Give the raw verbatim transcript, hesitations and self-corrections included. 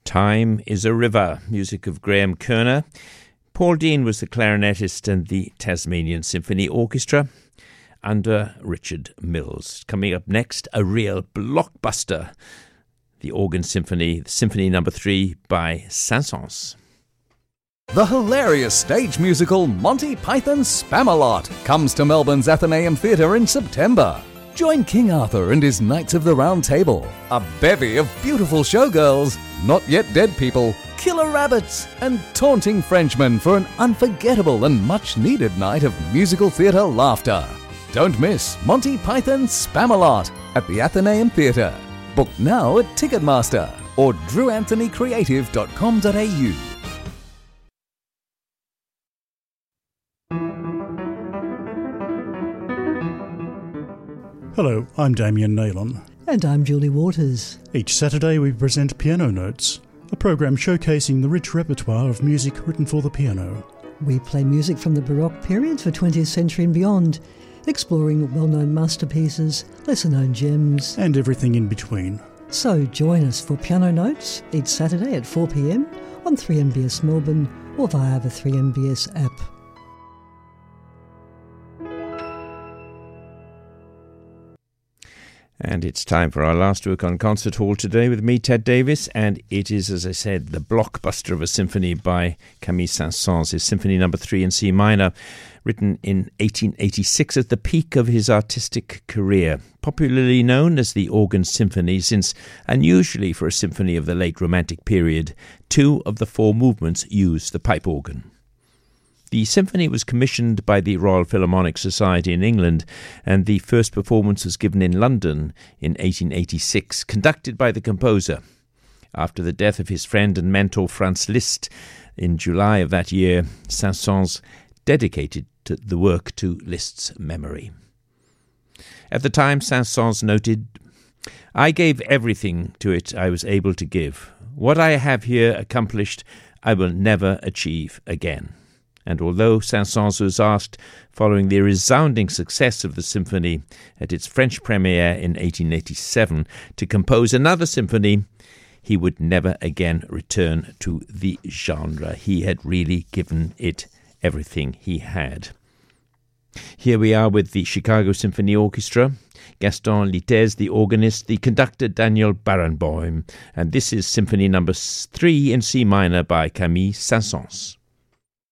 Time is a River, music of Graham Kerner. Paul Dean was the clarinetist and the Tasmanian Symphony Orchestra under Richard Mills. Coming up next, a real blockbuster, the Organ Symphony, Symphony Number Three by Saint-Saëns. The hilarious stage musical Monty Python's Spamalot comes to Melbourne's Athenaeum Theatre in September. Join King Arthur and his Knights of the Round Table, a bevy of beautiful showgirls, not yet dead people, killer rabbits, and taunting Frenchmen for an unforgettable and much-needed night of musical theatre laughter. Don't miss Monty Python's Spamalot at the Athenaeum Theatre. Book now at Ticketmaster or drew anthony creative dot com dot a u. Hello, I'm Damien Naylon. And I'm Julie Waters. Each Saturday we present Piano Notes, a program showcasing the rich repertoire of music written for the piano. We play music from the Baroque period for twentieth century and beyond, exploring well-known masterpieces, lesser-known gems, and everything in between. So join us for Piano Notes each Saturday at four p m on three M B S Melbourne or via the three M B S app. And it's time for our last work on Concert Hall today with me, Ted Davis, and it is, as I said, the blockbuster of a symphony by Camille Saint-Saëns, his Symphony Number Three in C minor, written in eighteen eighty-six at the peak of his artistic career. Popularly known as the Organ Symphony, since, unusually for a symphony of the late Romantic period, two of the four movements use the pipe organ. The symphony was commissioned by the Royal Philharmonic Society in England, and the first performance was given in London in eighteen eighty-six, conducted by the composer. After the death of his friend and mentor Franz Liszt in July of that year, Saint-Saëns dedicated the work to Liszt's memory. At the time, Saint-Saëns noted, "I gave everything to it I was able to give. What I have here accomplished, I will never achieve again." And although Saint-Saëns was asked, following the resounding success of the symphony at its French premiere in eighteen eighty-seven, to compose another symphony, he would never again return to the genre. He had really given it everything he had. Here we are with the Chicago Symphony Orchestra, Gaston Littez, the organist, the conductor Daniel Barenboim, and this is Symphony Number Three in C minor by Camille Saint-Saëns.